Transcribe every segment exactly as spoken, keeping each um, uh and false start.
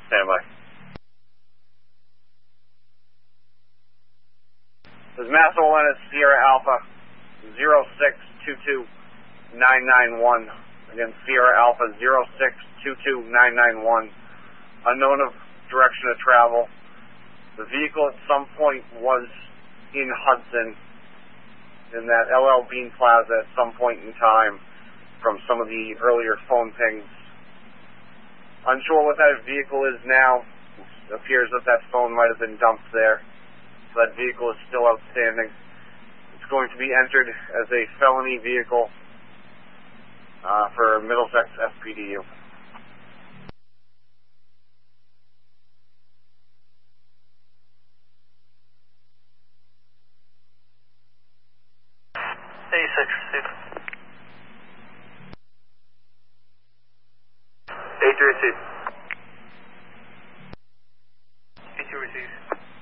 Stand by. This is Master Atlantis Sierra Alpha zero six two two nine nine one. Again, Sierra Alpha zero six two two nine nine one. Unknown of direction of travel. The vehicle at some point was in Hudson, in that L L Bean Plaza at some point in time from some of the earlier phone pings. Unsure what that vehicle is now. It appears that that phone might have been dumped there. So that vehicle is still outstanding. It's going to be entered as a felony vehicle uh, for Middlesex S P D U. eighty-six, received. eighty-three, received. eighty-two, received.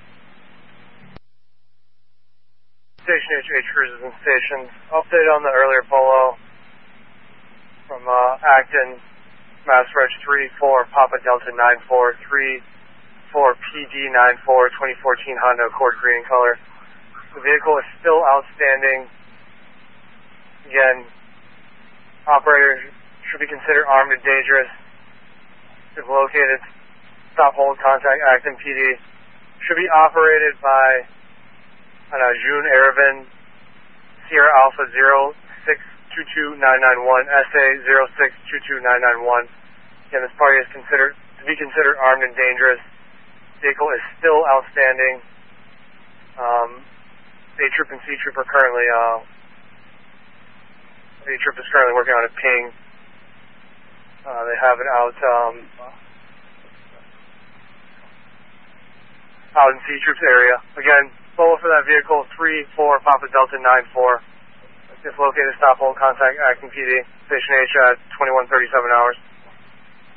Station H H cruises and stations. Update on the earlier polo from uh, Acton, Mass Reg three four Papa Delta nine four three four P D nine four twenty fourteen Honda Accord green color. The vehicle is still outstanding. Again, operator should be considered armed and dangerous. If located, stop, hold, contact Acton P D. Should be operated by I know, June Erevan, Sierra Alpha zero six two two nine nine one, S A zero six two two nine nine one. Again, this party is considered to be considered armed and dangerous. Vehicle is still outstanding. Um, A Troop and C Troop are currently uh, A Troop is currently working on a ping. Uh, they have it out um, out in C Troop's area. Again, solo for that vehicle three four Papa Delta nine four. If located, stop, hold, contact Acton P D. Station H at twenty-one thirty-seven hours.